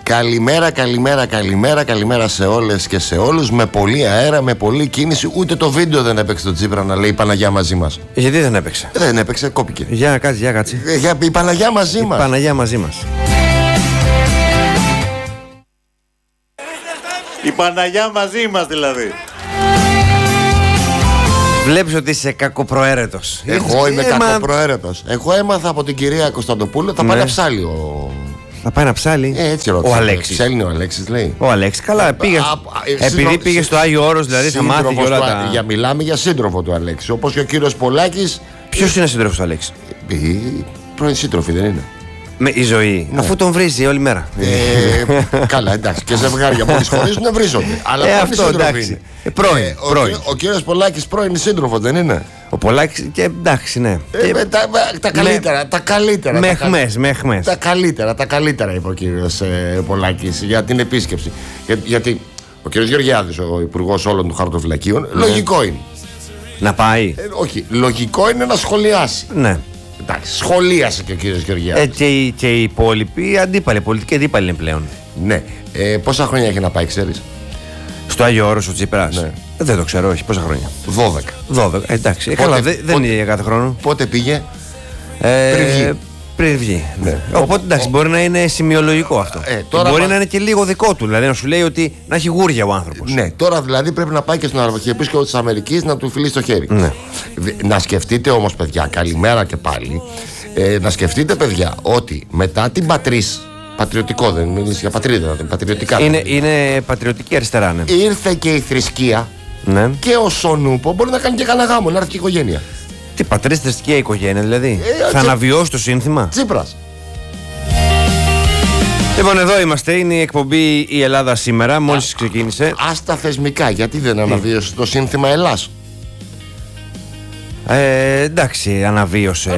Καλημέρα σε όλες και σε όλους. Με πολύ αέρα, με πολύ κίνηση. Ούτε το βίντεο δεν έπαιξε το Τσίπρα να λέει η Παναγιά μαζί μας. Γιατί δεν έπαιξε? Δεν έπαιξε, κόπηκε. Για κάτσε. Η Παναγιά μαζί μας. Η Παναγιά μαζί μας. Η Παναγιά μαζί μας δηλαδή. Βλέπεις ότι είσαι κακοπροαίρετος. Εγώ είμαι κακοπροαίρετος. Εγώ έμαθα από την κυρία Κωνσταντοπούλου θα πάει να ψάλει Θα πάει να ψάλει. Έτσι ρώτησε. Ο Αλέξης. Ψέλνει ο Αλέξης, λέει. Ο Αλέξης, καλά. Επειδή πήγε στο Άγιο Όρος, δηλαδή θα μάθει και όλα τα. Μιλάμε για σύντροφο του Αλέξη. Όπως και ο κύριος Πολάκης. Ποιος είναι σύντροφος του Αλέξη? Πρώην σύντροφοι, δεν είναι? Με η ζωή. Ναι. Αφού τον βρίζει όλη μέρα. Καλά, εντάξει. Και ζευγάρια μόλις χωρίζουν βρίζονται. Αλλά αυτό εντάξει. Πρώην. Ο κύριος Πολάκης πρώην σύντροφος, δεν είναι? Ο Πολάκης και εντάξει, ναι. Τα καλύτερα. Με αιχμές. Τα καλύτερα είπε ο κύριος Πολάκης για την επίσκεψη. Γιατί ο κύριος Γεωργιάδης, ο υπουργός όλων των χαρτοφυλακίων, λογικό είναι. Να πάει. Όχι, λογικό είναι να σχολιάσει. Ναι. Εντάξει, σχολίασε και ο κύριος Γεωργιάδης. Και οι υπόλοιποι αντίπαλοι, πολιτικοί αντίπαλοι είναι πλέον. Ναι. Πόσα χρόνια έχει να πάει, ξέρεις? Στο Άγιο Όρος ο Τσίπρας? Ναι. Δεν το ξέρω, όχι. Πόσα χρόνια? 12. Εντάξει. Καλά, δεν είναι για κάθε χρόνο. Πότε πήγε? Πριν βγει. Ναι. Οπότε εντάξει, μπορεί να είναι σημειολογικό αυτό. Μπορεί να είναι και λίγο δικό του. Δηλαδή να σου λέει ότι να έχει γούρια ο άνθρωπος. Ναι, τώρα δηλαδή πρέπει να πάει και στον αρχιεπίσκοπο της Αμερικής να του φιλήσει το χέρι. Ναι. Να σκεφτείτε όμως, παιδιά, καλημέρα και πάλι. Να σκεφτείτε, παιδιά, ότι μετά την Πατρίς. Πατριωτικό δεν είναι, για πατρίδα, πατριωτικά. Είναι πατριωτική αριστερά, ναι. Ήρθε και η θρησκεία. Ναι. Και ο Σονούπο μπορεί να κάνει και κανένα γάμο, να έρθει και η οικογένεια. Τι πατρίς θρησκεία οικογένεια, δηλαδή. Θα αναβιώσει το σύνθημα. Τσίπρας. Λοιπόν, εδώ είμαστε. Είναι η εκπομπή Η Ελλάδα σήμερα. Μόλις ξεκίνησε. Άστα θεσμικά, γιατί δεν αναβίωσε το σύνθημα Ελλάς? Εντάξει, αναβίωσε.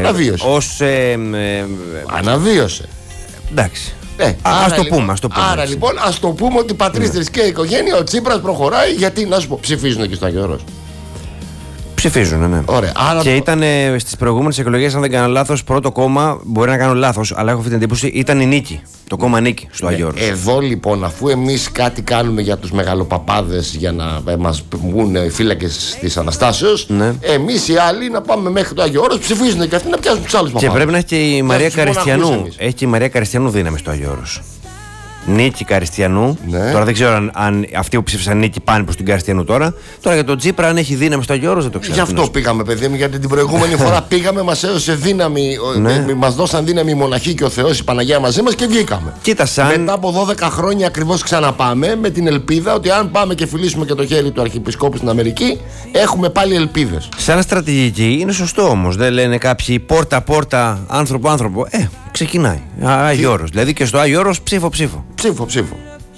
Αναβίωσε. Εντάξει. Ας το πούμε. Άρα λοιπόν, ας το πούμε ότι πατρίς θρησκεία οικογένεια, ο Τσίπρας προχωράει, γιατί να σου πω, ψηφίζουν και στο Άγιο Όρος. Ψηφίζουν, ναι. Ωραία, άρα και ήταν στις προηγούμενες εκλογές, αν δεν κάνω λάθος, πρώτο κόμμα, μπορεί να κάνω λάθος, αλλά έχω αυτή την εντύπωση, ήταν η Νίκη. Το κόμμα Νίκη στο Άγιο Όρος. Εδώ λοιπόν, αφού εμείς κάτι κάνουμε για τους μεγαλοπαπάδες, για να μας βγουν οι φύλακες της Αναστάσεως, ναι, εμείς οι άλλοι να πάμε μέχρι το Άγιο Όρος, ψηφίζουν και αυτοί να πιάσουν τους άλλους παπάδες. Και πρέπει να έχει και η Μαρία Καριστιανού. Έχει και η Μαρία Καριστιανού δύναμη στο Άγιο Όρος. Νίκη Καριστιανού. Ναι. Τώρα δεν ξέρω αν αυτοί που ψήφισαν Νίκη πάνε προς την Καριστιανού τώρα. Τώρα για τον Τσίπρα, αν έχει δύναμη στο Άγιο Όρος, δεν το ξέρω. Γι' αυτό πήγαμε, παιδί μου, γιατί την προηγούμενη φορά πήγαμε, μας έδωσε δύναμη. Ναι. Μας δώσαν δύναμη η μοναχή και ο Θεός, η Παναγία μαζί μας και βγήκαμε. Κοίτα, μετά από 12 χρόνια ακριβώς ξαναπάμε, με την ελπίδα ότι αν πάμε και φιλήσουμε και το χέρι του Αρχιεπισκόπου στην Αμερική, έχουμε πάλι ελπίδες. Σαν στρατηγική είναι σωστό όμως. Δεν λένε κάποιοι πόρτα-πόρτα, άνθρωπο-άνθρωπο. Ξεκινάει. Άγιο Όρος. Δηλαδή και στο Άγιο Όρος ψήφο. Ψήφο.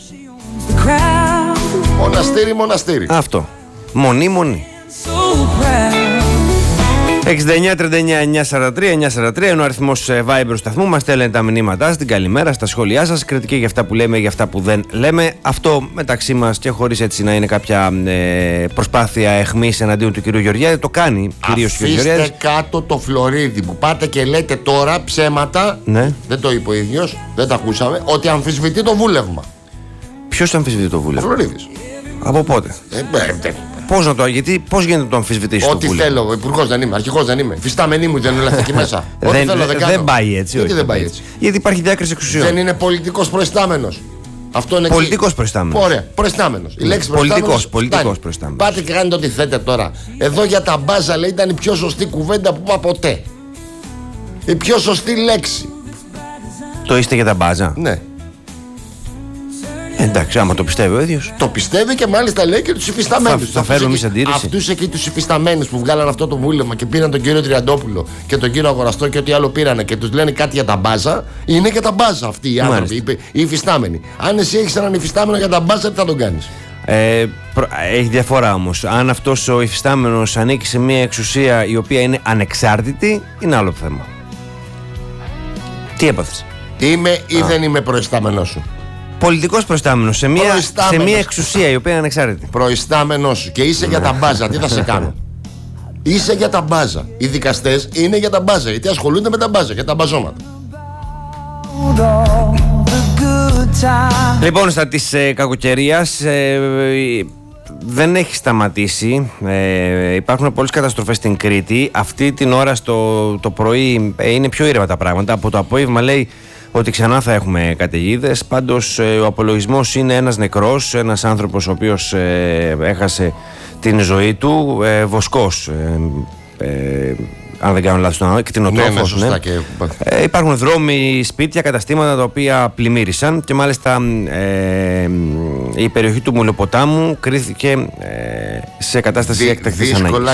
Μοναστήρι. Αυτό. Μονή. 69-39-943 είναι ο αριθμός Viber του σταθμού. Μας στέλνετε τα μηνύματά σας, την καλημέρα, στα σχόλιά σας, κριτική για αυτά που λέμε, για αυτά που δεν λέμε. Αυτό μεταξύ μας και χωρίς έτσι να είναι κάποια προσπάθεια αιχμής εναντίον του κυρίου Γεωργιάδη. Το κάνει κυρίως ο κύριος Γεωργιάδης. Αφήστε κάτω το φλωρίδι που πάτε και λέτε τώρα ψέματα. Ναι. Δεν το είπε ο ίδιος, δεν τα ακούσαμε, ότι αμφισβητεί το βούλευμα. Ποιος αμφισβητεί το βούλευμα? Φλωρίδης. Από πότε? Πώς γίνεται να το αμφισβητήσει? Ό,τι θέλω, υπουργός δεν είμαι, αρχηγός δεν είμαι. Φυστάμενοι μου δεν είναι εκεί μέσα. Δεν πάει έτσι. Γιατί δεν πάει έτσι? Γιατί υπάρχει διάκριση εξουσιών. Δεν είναι πολιτικός προϊστάμενος. Αυτό είναι πολιτικός προϊστάμενος. Ωραία, προϊστάμενος. Η λέξη πολιτικός προϊστάμενος. Πάτε και κάνετε ό,τι θέλετε τώρα. Εδώ για τα μπάζα λέει ήταν η πιο σωστή κουβέντα που είπα ποτέ. Η πιο σωστή λέξη. Το είστε για τα μπάζα? Ναι. Εντάξει, άμα το πιστεύει ο ίδιος. Το πιστεύει και μάλιστα λέει και τους υφισταμένους. Θα φέρουμε εμείς αντίρρηση. Αυτούς εκεί τους υφισταμένους που βγάλαν αυτό το βούλευμα και πήραν τον κύριο Τριαντόπουλο και τον κύριο Αγοραστό και ό,τι άλλο πήρανε και τους λένε κάτι για τα μπάζα, είναι και τα μπάζα αυτοί οι άνθρωποι, οι υφιστάμενοι. Αν εσύ έχεις έναν υφιστάμενο για τα μπάζα, τι θα τον κάνεις? Έχει διαφορά όμως. Αν αυτός ο υφιστάμενος ανήκει σε μια εξουσία η οποία είναι ανεξάρτητη, είναι άλλο θέμα. Τι έπαθες? Είμαι ή δεν είμαι προϊστάμενος σου? Πολιτικός προϊστάμενος σε μια εξουσία η οποία είναι ανεξάρτητη. Προϊστάμενος σου και είσαι για τα μπάζα, τι θα σε κάνω? Είσαι για τα μπάζα. Οι δικαστές είναι για τα μπάζα, γιατί ασχολούνται με τα μπάζα, για τα μπαζώματα. Λοιπόν, στα της κακοκαιρίας δεν έχει σταματήσει. Υπάρχουν πολλές καταστροφές στην Κρήτη. Αυτή την ώρα το πρωί είναι πιο ήρεμα τα πράγματα. Από το απόγευμα λέει ότι ξανά θα έχουμε καταιγίδες. Πάντως ο απολογισμός είναι ένας νεκρός, ένας άνθρωπος ο οποίος έχασε την ζωή του, βοσκός, αν δεν κάνω λάθος, κτηνοτρόφος. Ναι. Υπάρχουν δρόμοι, σπίτια, καταστήματα τα οποία πλημμύρισαν και μάλιστα η περιοχή του Μουλοποτάμου κρίθηκε σε κατάσταση έκτακτης ανάγκης.